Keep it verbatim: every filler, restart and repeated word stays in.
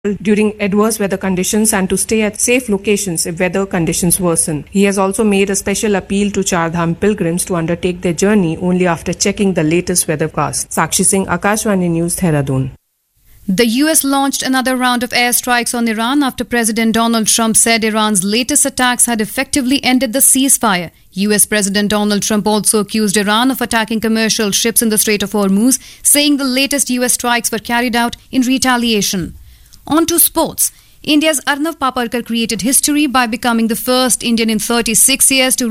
during adverse weather conditions and to stay at safe locations if weather conditions worsen. He has also made a special appeal to Char Dham pilgrims to undertake their journey only after checking the latest weathercast. Sakshi Singh, Akashvani News, Dehradun. The U S launched another round of airstrikes on Iran after President Donald Trump said Iran's latest attacks had effectively ended the ceasefire. U S President Donald Trump also accused Iran of attacking commercial ships in the Strait of Hormuz, saying the latest U S strikes were carried out in retaliation. On to sports. India's Arnav Paparkar created history by becoming the first Indian in thirty-six years to